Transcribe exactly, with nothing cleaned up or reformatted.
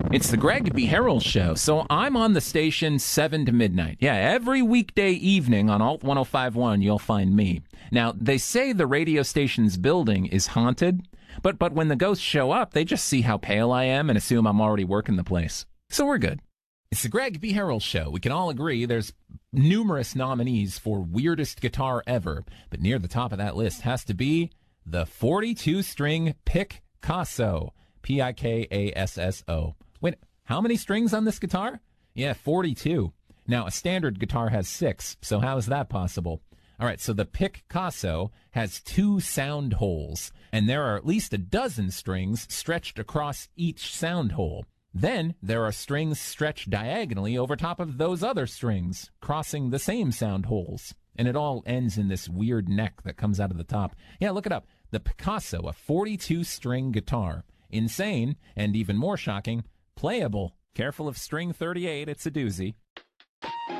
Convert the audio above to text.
It's the Greg B. Harrell Show. So I'm on the station seven to midnight. Yeah, every weekday evening on Alt ten fifty-one, you'll find me. Now, they say the radio station's building is haunted, but but when the ghosts show up, they just see how pale I am and assume I'm already working the place. So we're good. It's the Greg B. Harrell Show. We can all agree there's numerous nominees for weirdest guitar ever, but near the top of that list has to be the forty-two string Picasso. P I K A S S O. Wait, how many strings on this guitar? Yeah, forty-two. Now, a standard guitar has six, so how is that possible? All right, so the Picasso has two sound holes, and there are at least a dozen strings stretched across each sound hole. Then there are strings stretched diagonally over top of those other strings, crossing the same sound holes. And it all ends in this weird neck that comes out of the top. Yeah, look it up. The Picasso, a forty-two string guitar. Insane, and even more shocking, playable. Careful of string thirty-eight, it's a doozy.